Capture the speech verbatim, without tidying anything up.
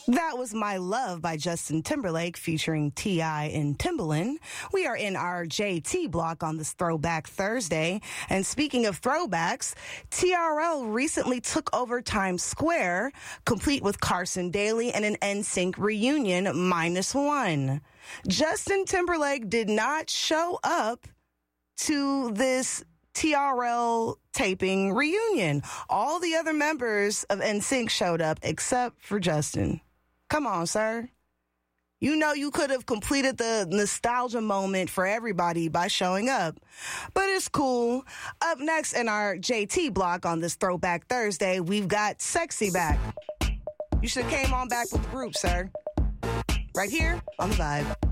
That was My Love by Justin Timberlake featuring T I and Timbaland. We are in our J T block on this Throwback Thursday. And speaking of throwbacks, T R L recently took over Times Square, complete with Carson Daly and an N Sync reunion minus one. Justin Timberlake did not show up to this T R L taping reunion. All the other members of N Sync showed up except for Justin. Come on, sir. You know you could have completed the nostalgia moment for everybody by showing up. But it's cool. Up next in our J T block on this Throwback Thursday, we've got Sexy back. You should have came on back with the group, sir. Right here on The Vibe.